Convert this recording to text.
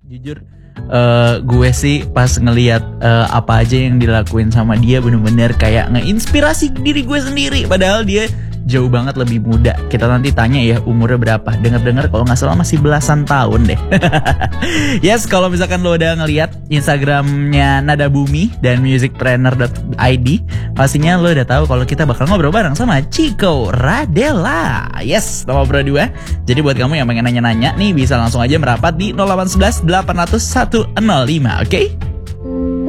Jujur gue sih pas ngelihat apa aja yang dilakuin sama dia bener-bener kayak ngeinspirasi diri gue sendiri. Padahal dia jauh banget lebih muda. Kita nanti tanya ya umurnya berapa. Dengar-dengar kalau nggak salah masih belasan tahun deh. Yes, kalau misalkan lo udah ngeliat Instagramnya Nada Bumi dan musicpreneur.id, pastinya lo udah tahu kalau kita bakal ngobrol bareng sama Chico Radela. Yes, nomor Pro 2. Jadi buat kamu yang pengen nanya-nanya nih bisa langsung aja merapat di 0811 800 105, oke?